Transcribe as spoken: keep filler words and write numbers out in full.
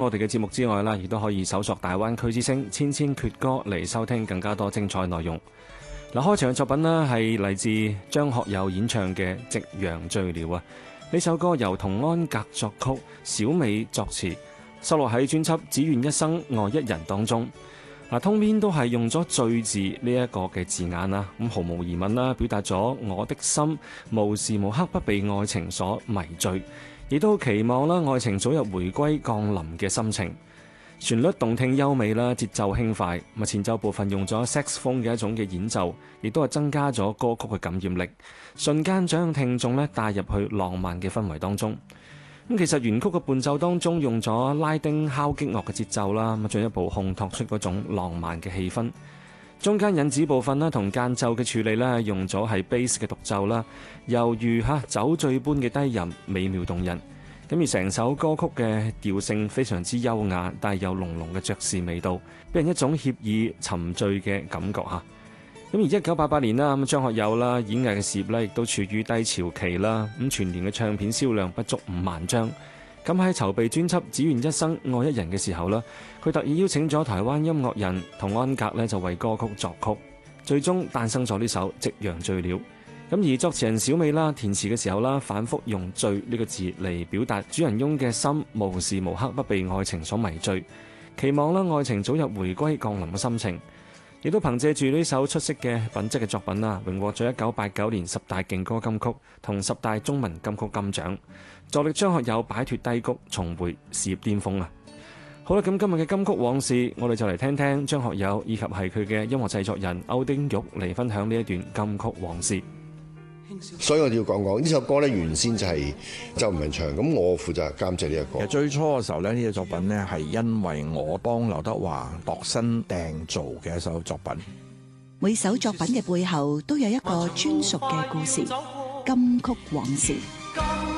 我哋嘅節目之外啦，亦都可以搜索大灣區之聲千千闕歌嚟收聽更加多精彩內容。嗱，開場嘅作品呢係嚟自張學友演唱嘅《夕陽醉了》啊！呢首歌由童安格作曲，小美作詞，收錄喺專輯《只願一生愛一人》當中。嗱，通篇都係用咗醉字呢一個嘅字眼啦，咁毫無疑問啦，表達咗我的心無時無刻不被愛情所迷醉，亦都期望啦愛情早日回歸降臨嘅心情。旋律動聽優美啦，節奏輕快，咁前奏部分用咗 saxophone 嘅一種嘅演奏，亦都係增加咗歌曲嘅感染力，瞬間將聽眾咧帶入去浪漫嘅氛圍當中。咁其實原曲嘅伴奏當中用咗拉丁敲擊樂嘅節奏啦，咁進一步烘托出嗰種浪漫嘅氣氛。中間引子部分啦同間奏嘅處理咧，用咗係 bass 嘅獨奏啦，猶如嚇酒醉般嘅低吟，美妙動人。咁而成首歌曲嘅調性非常之優雅，帶有濃濃嘅爵士味道，俾人一種愜意沉醉嘅感覺嚇。咁而一九八八年啦，咁張學友啦演藝嘅事業咧，亦都處於低潮期啦。咁全年嘅唱片銷量不足五萬張。咁喺籌備專輯《只願一生愛一人》嘅時候啦，佢特意邀請咗台灣音樂人童安格咧，就為歌曲作曲，最終誕生咗呢首《夕陽醉了》。咁而作詞人小美啦，填詞嘅時候啦，反覆用醉呢個字嚟表達主人翁嘅心無時無刻不被愛情所迷醉，期望啦愛情早日回歸降臨嘅心情。亦都憑借住呢首出色嘅品質嘅作品啦，榮獲咗一九八九年十大勁歌金曲同十大中文金曲金獎，助力張學友擺脫低谷，重回事業巔峰啊！好啦，咁今日嘅金曲往事，我哋就嚟聽聽張學友以及係佢嘅音樂製作人歐丁玉嚟分享呢一段金曲往事。 所以我哋要講講呢首歌咧，原先就係周文唱，咁我負責監製呢一個。 其實最初嘅時候咧，呢隻作品咧係因為我幫劉德華度身訂造嘅一首作品。 每首作品嘅背後都有一個專屬嘅故事，金曲往事。